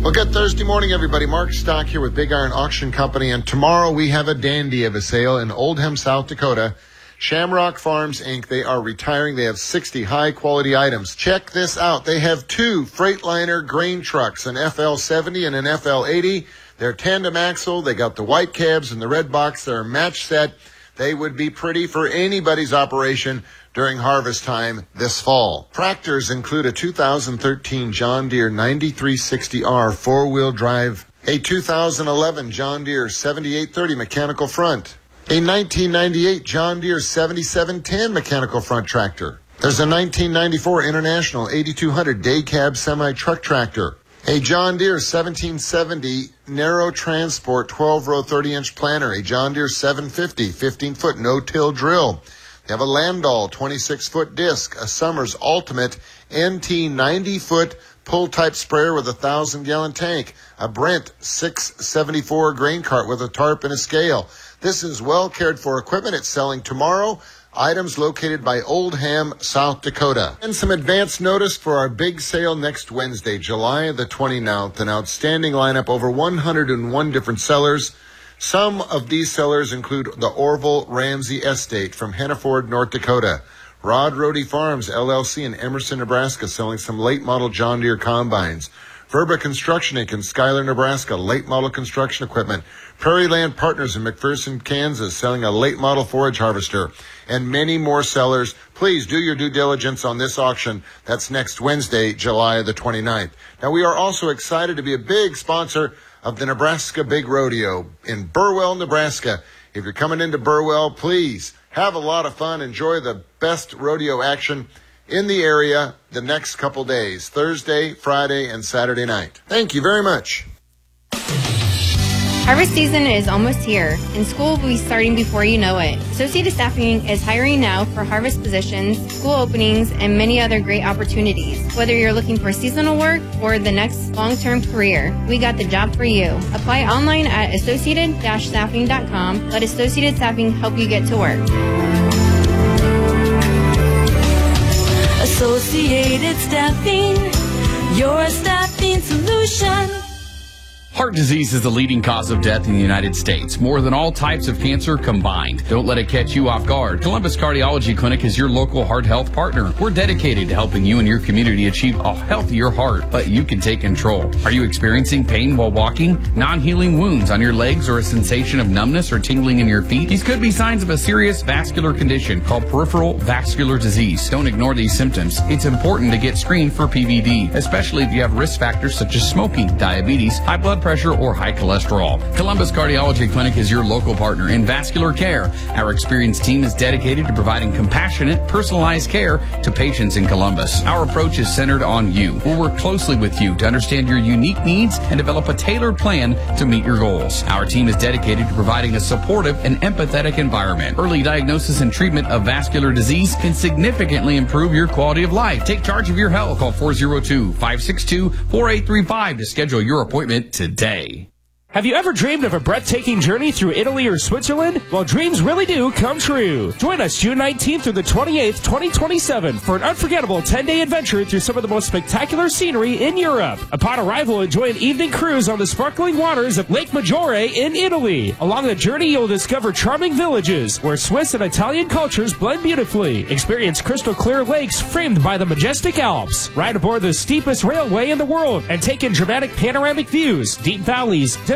Well, good Thursday morning, everybody. Mark Stock here with Big Iron Auction Company, and tomorrow we have a dandy of a sale in Oldham, South Dakota. Shamrock Farms, Inc. They are retiring. They have 60 high-quality items. Check this out. They have 2 Freightliner grain trucks, an FL70 and an FL80. They're tandem axle. They got the white cabs and the red box. They're a match set. They would be pretty for anybody's operation during harvest time this fall. Tractors include a 2013 John Deere 9360R four-wheel drive, a 2011 John Deere 7830 mechanical front, a 1998 John Deere 7710 mechanical front tractor. There's a 1994 International 8200 day cab semi-truck tractor, a John Deere 1770 narrow transport 12-row 30-inch planter, a John Deere 750 15-foot no-till drill. They have a Landau 26-foot disc, a Summers Ultimate NT 90-foot pull-type sprayer with a 1,000-gallon tank, a Brent 674 grain cart with a tarp and a scale. This is well-cared-for equipment. It's selling tomorrow. Items located by Oldham, South Dakota. And some advance notice for our big sale next Wednesday, July the 29th. An outstanding lineup, over 101 different sellers. Some of these sellers include the Orville Ramsey Estate from Hannaford, North Dakota. Rod Rohde Farms, LLC in Emerson, Nebraska, selling some late-model John Deere combines. Verba Construction Inc. in Schuyler, Nebraska, late-model construction equipment. Prairie Land Partners in McPherson, Kansas, selling a late-model forage harvester. And many more sellers. Please do your due diligence on this auction. That's next Wednesday, July the 29th. Now, we are also excited to be a big sponsor of the Nebraska Big Rodeo in Burwell, Nebraska. If you're coming into Burwell, please have a lot of fun. Enjoy the best rodeo action in the area the next couple days, Thursday, Friday, and Saturday night. Thank you very much. Harvest season is almost here, and school will be starting before you know it. Associated Staffing is hiring now for harvest positions, school openings, and many other great opportunities. Whether you're looking for seasonal work or the next long-term career, we got the job for you. Apply online at associated-staffing.com. Let Associated Staffing help you get to work. Associated Staffing, your staffing solution. Heart disease is the leading cause of death in the United States, more than all types of cancer combined. Don't let it catch you off guard. Columbus Cardiology Clinic is your local heart health partner. We're dedicated to helping you and your community achieve a healthier heart, but you can take control. Are you experiencing pain while walking, non-healing wounds on your legs, or a sensation of numbness or tingling in your feet? These could be signs of a serious vascular condition called peripheral vascular disease. Don't ignore these symptoms. It's important to get screened for PVD, especially if you have risk factors such as smoking, diabetes, high blood pressure, or high cholesterol. Columbus Cardiology Clinic is your local partner in vascular care. Our experienced team is dedicated to providing compassionate, personalized care to patients in Columbus. Our approach is centered on you. We'll work closely with you to understand your unique needs and develop a tailored plan to meet your goals. Our team is dedicated to providing a supportive and empathetic environment. Early diagnosis and treatment of vascular disease can significantly improve your quality of life. Take charge of your health. Call 402-562-4835 to schedule your appointment today. Have you ever dreamed of a breathtaking journey through Italy or Switzerland? Well, dreams really do come true. Join us June 19th through the 28th, 2027 for an unforgettable 10-day adventure through some of the most spectacular scenery in Europe. Upon arrival, enjoy an evening cruise on the sparkling waters of Lake Maggiore in Italy. Along the journey, you'll discover charming villages where Swiss and Italian cultures blend beautifully. Experience crystal clear lakes framed by the majestic Alps. Ride aboard the steepest railway in the world and take in dramatic panoramic views, deep valleys,